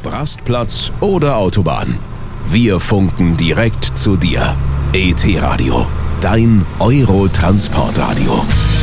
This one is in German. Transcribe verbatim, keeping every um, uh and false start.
Ob Rastplatz oder Autobahn. Wir funken direkt zu dir. E T Radio, dein Euro-Transportradio.